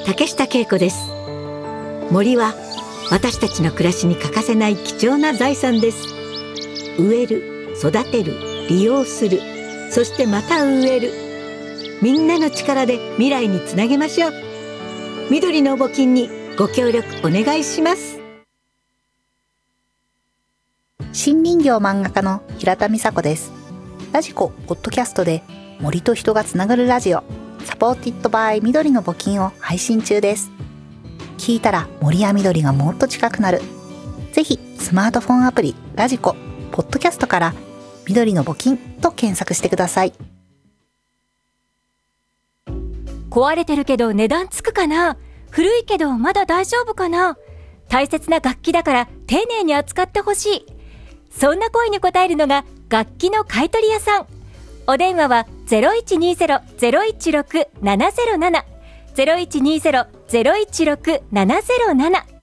竹下恵子です。森は私たちの暮らしに欠かせない貴重な財産です。植える、育てる、利用する、そしてまた植える。みんなの力で未来につなげましょう。緑の募金にご協力お願いします。 森林業漫画家の平田美佐子です。ラジコポッドキャストで森と人がつながるラジオ、サポーティッドバイ緑の募金を配信中です。聞いたら森や緑がもっと近くなる。ぜひスマートフォンアプリラジコポッドキャストから緑の募金と検索してください。 壊れてるけど値段つくかな、古いけどまだ大丈夫かな、大切な楽器だから丁寧に扱ってほしい。そんな声に応えるのが楽器の買取屋さん。お電話は 0120-016-707 0120-016-707